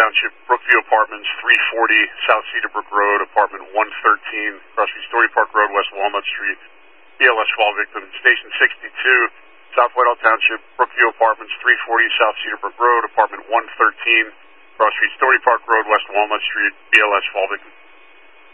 Township, Brookview Apartments, 340 South Cedarbrook Road, Apartment 113, across from Story Park Road, West Walnut Street. BLS fall victim. Station 62, South Whitehall Township, Brookview Apartments, 340 South Cedarbrook Road, Apartment 113, across from Story Park Road, West Walnut Street. BLS fall victim.